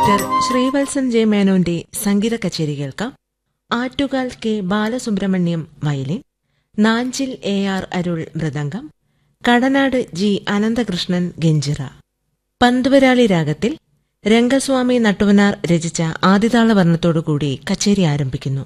Doctor Sreevalsan J മേനോന്റെ സംഗീത കച്ചേരി കേൾക്കാം. Attukal K Balasubrahmanyam violin, Nanjil AR അരുൾ മൃദംഗം, കടനാട് G അനന്തകൃഷ്ണൻ ഗഞ്ചിറ. പന്തുവരാളി രാഗത്തിൽ രംഗസ്വാമി നട്ടുവനാർ രചിച്ച ആദിതാളവർണ്ണത്തോടുകൂടി കച്ചേരി ആരംഭിക്കുന്നു.